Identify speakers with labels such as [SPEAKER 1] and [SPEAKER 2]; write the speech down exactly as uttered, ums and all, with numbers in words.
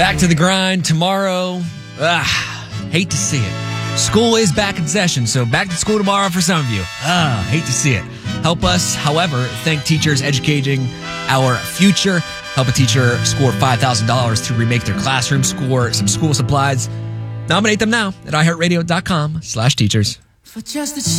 [SPEAKER 1] Back to the grind tomorrow. Ah, hate to see it. School is back in session, so back to school tomorrow for some of you. Ah, hate to see it. Help us, however, thank teachers educating our future. Help a teacher score five thousand dollars to remake their classroom, score some school supplies. Nominate them now at iHeartRadio.com slash teachers.
[SPEAKER 2] For just a